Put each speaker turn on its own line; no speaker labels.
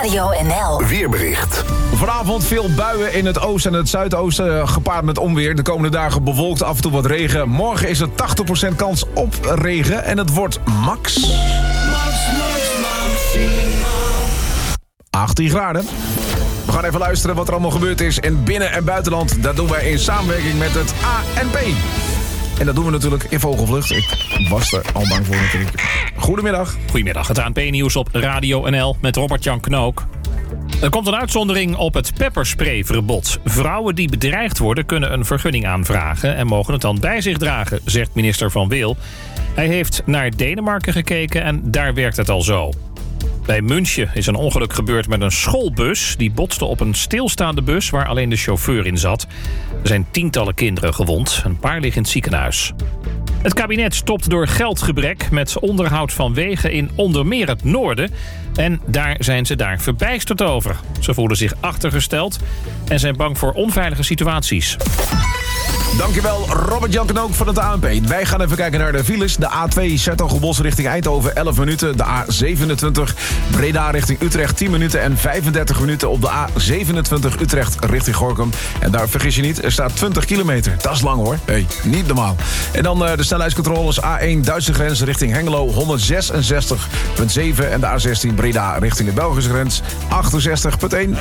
Radio NL.
Weerbericht.
Vanavond veel buien in het oosten en het zuidoosten, gepaard met onweer. De komende dagen bewolkt, af en toe wat regen. Morgen is er 80% kans op regen en het wordt max 18 graden. We gaan even luisteren wat er allemaal gebeurd is in binnen- en buitenland. Dat doen wij in samenwerking met het ANP. En dat doen we natuurlijk in vogelvlucht. Ik was er al bang voor natuurlijk. Goedemiddag.
Goedemiddag, het ANP-nieuws op Radio NL met Robert-Jan Knook. Er komt een uitzondering op het peppersprayverbod. Vrouwen die bedreigd worden kunnen een vergunning aanvragen en mogen het dan bij zich dragen, zegt minister Van Wil. Hij heeft naar Denemarken gekeken en daar werkt het al zo. Bij München is een ongeluk gebeurd met een schoolbus. Die botste op een stilstaande bus waar alleen de chauffeur in zat. Er zijn tientallen kinderen gewond. Een paar liggen in het ziekenhuis. Het kabinet stopt door geldgebrek met onderhoud van wegen in onder meer het noorden. En daar zijn ze verbijsterd over. Ze voelen zich achtergesteld en zijn bang voor onveilige situaties.
Dankjewel Robert-Jan Knook van het ANP. Wij gaan even kijken naar de files. De A2 Zertogenbosch richting Eindhoven 11 minuten. De A27 Breda richting Utrecht 10 minuten en 35 minuten op de A27 Utrecht richting Gorinchem. En daar vergis je niet, er staat 20 kilometer. Dat is lang hoor. Hey, niet normaal. En dan de snelheidscontroles A1 Duitse grens richting Hengelo 166,7 en de A16 Breda richting de Belgische grens 68,1.